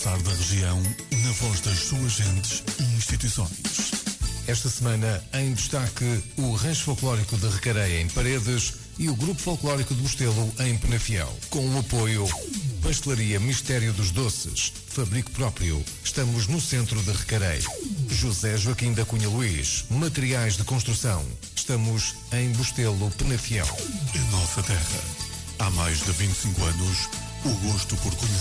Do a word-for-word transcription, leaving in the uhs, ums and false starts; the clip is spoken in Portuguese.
passar da região na voz das suas gentes e instituições. Esta semana, em destaque, o Rancho Folclórico de Recareia, em Paredes, e o Grupo Folclórico de Mostelo, em Penafiel. Com o apoio Pastelaria Mistério dos Doces, fabrico próprio. Estamos no centro de Recareia. José Joaquim da Cunha Luís, materiais de construção. Estamos em Mostelo, Penafiel. Em nossa terra, há mais de vinte e cinco anos, o gosto por conhecer